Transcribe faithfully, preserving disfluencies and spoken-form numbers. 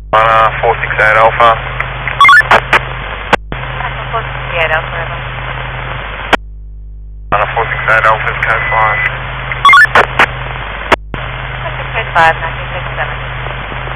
On uh, four six eight Alpha. four six eight Alpha. On a four six eight Alpha, code five. six eight five, nineteen six seven.